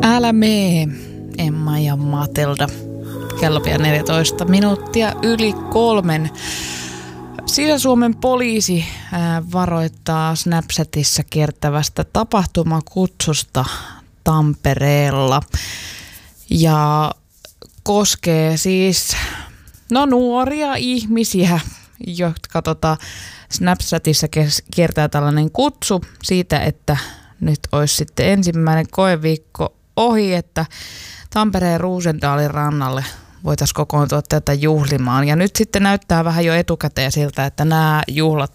Älä mee, Emma ja Matilda. Kello pian 14 minuuttia yli 3. Sisä-Suomen poliisi varoittaa Snapchatissa kiertävästä tapahtumakutsusta Tampereella. Ja koskee siis nuoria ihmisiä, jotka Snapchatissa kiertää tällainen kutsu siitä, että nyt olisi sitten ensimmäinen koeviikko ohi, että Tampereen Roosendalin rannalle voitaisiin kokoontua tätä juhlimaan. Ja nyt sitten näyttää vähän jo etukäteen siltä, että nämä juhlat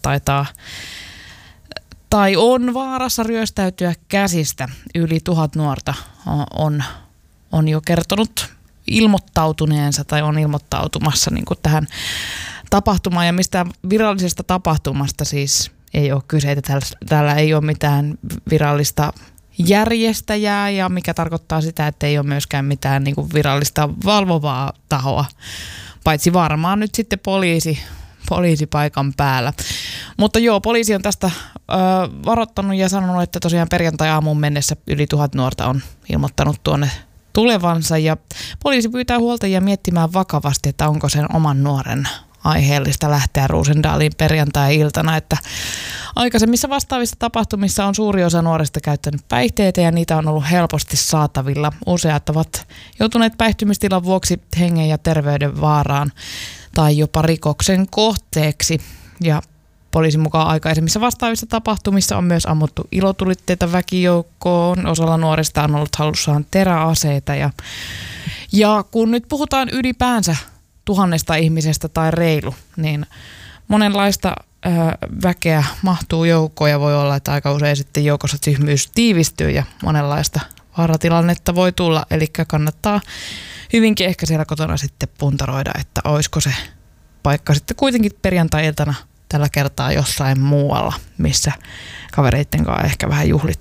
on vaarassa ryöstäytyä käsistä. Yli 1000 nuorta on jo kertonut ilmoittautuneensa tai on ilmoittautumassa niin kuin tähän tapahtumaan. Ja mistään virallisesta tapahtumasta siis ei ole kyse, että täällä ei ole mitään virallista järjestäjää, ja mikä tarkoittaa sitä, että ei ole myöskään mitään niin kuin virallista valvovaa tahoa, paitsi varmaan nyt sitten poliisi paikan päällä. Mutta joo, poliisi on tästä varoittanut ja sanonut, että tosiaan perjantai-aamuun mennessä yli 1000 nuorta on ilmoittanut tuonne tulevansa, ja poliisi pyytää huoltajia miettimään vakavasti, että onko sen oman nuoren aiheellista lähteä Roosendaliin perjantai-iltana, että aikaisemmissa vastaavissa tapahtumissa on suuri osa nuorista käyttänyt päihteitä ja niitä on ollut helposti saatavilla. Useat ovat joutuneet päihtymistilan vuoksi hengen ja terveyden vaaraan tai jopa rikoksen kohteeksi. Ja poliisin mukaan aikaisemmissa vastaavissa tapahtumissa on myös ammuttu ilotulitteita väkijoukkoon. Osalla nuorista on ollut halussaan teräaseita ja kun nyt puhutaan ylipäänsä 1000 ihmisestä tai reilu, niin monenlaista väkeä mahtuu joukkoon ja voi olla, että aika usein sitten joukossa tyhmyys tiivistyy ja monenlaista vaaratilannetta voi tulla. Eli kannattaa hyvinkin ehkä siellä kotona sitten puntaroida, että olisiko se paikka sitten kuitenkin perjantai-iltana tällä kertaa jossain muualla, missä kavereitten kanssa ehkä vähän juhlitaan.